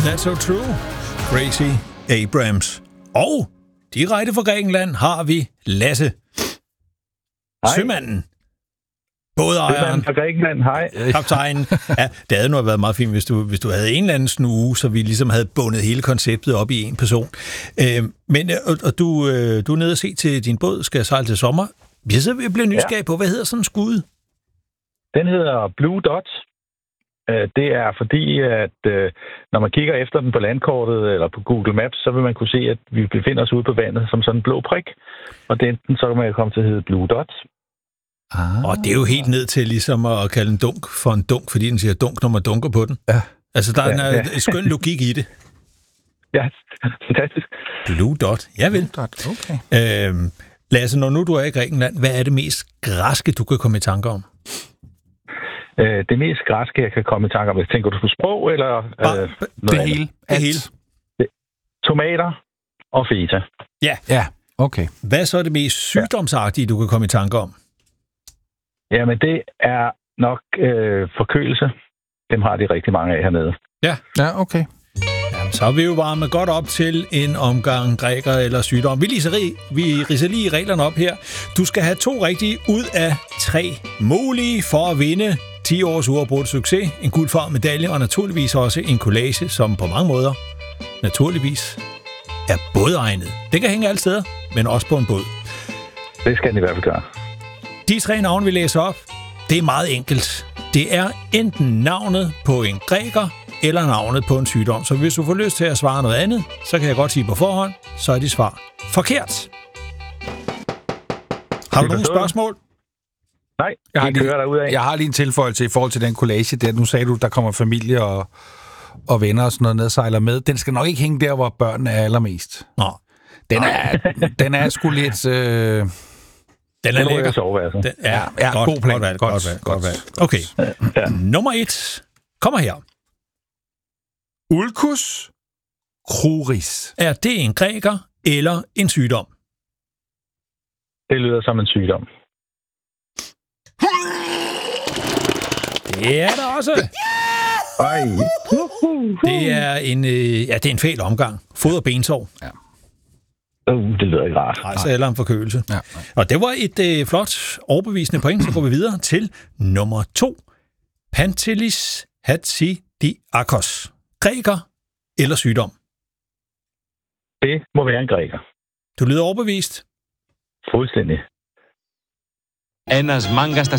That's so true. Crazy Abrams. Og direkte fra Grækenland har vi Lasse. Hej. Sømanden. Bådejeren. Fra Grækenland, hej. Kaptajnen. Ja, det havde nu været meget fint, hvis du havde en eller anden snue, så vi ligesom havde bundet hele konceptet op i en person. Men du er nede og se til din båd, skal sejle til sommer. Jeg bliver nysgerrig på, hvad hedder sådan en skud? Den hedder Blue Dot. Det er fordi, at når man kigger efter den på landkortet eller på Google Maps, så vil man kunne se, at vi befinder os ude på vandet som sådan en blå prik. Og den så kan man komme til at hedde Blue Dot. Og det er jo helt ned til ligesom at kalde en dunk for en dunk, fordi den siger dunk, når man dunker på den. Ja. Altså, der er en skøn logik i det. Ja, fantastisk. Blue Dot, jeg vil. Blue Dot, okay. Lasse, når nu du er i Grækenland, hvad er det mest græske, du kan komme i tanke om? Det mest græske, jeg kan komme i tanke om, tænker du på sprog, eller det hele? Det hele. Tomater og feta. Ja, okay. Hvad så er det mest sygdomsagtige, du kan komme i tanke om? Jamen, det er nok forkølelse. Dem har de rigtig mange af hernede. Ja, okay. Jamen, så er vi jo varmet godt op til en omgang græker eller sygdom. Vi ridser lige reglerne op her. Du skal have 2 rigtige ud af 3 mulige for at vinde 10 års uafbrudt succes, en guldfarvet medalje og naturligvis også en collage, som på mange måder naturligvis er bådegnet. Det kan hænge alle steder, men også på en båd. Det skal den i hvert fald gøre. De 3 navne, vi læser op, det er meget enkelt. Det er enten navnet på en græker eller navnet på en sygdom. Så hvis du får lyst til at svare noget andet, så kan jeg godt sige på forhånd, så er dit svar forkert. Har du nogle spørgsmål? Nej, jeg har lige en tilføjelse i forhold til den collage der. Nu sagde du, der kommer familie og venner og sådan noget ned og sejler med. Den skal nok ikke hænge der, hvor børnene er allermest. Nå. Den er sgu lidt... Den er lækker. Soveværelse. Ja, godt, god plan. Godt valg. Okay. Ja. Nummer 1 kommer her. Ulcus cruris. Er det en græker eller en sygdom? Det lyder som en sygdom. Det er det også. Ej. Det er en fæl omgang. Fod- og bensår. Ja. Det lyder ikke rart. Altså eller en forkølelse. Ja. Og det var et flot overbevisende point, så går vi videre til nummer 2. Pantelis Hatsidiakos. Græker eller sygdom? Det må være en græker. Du lyder overbevist. Fuldstændig. Ένας μάγκας στα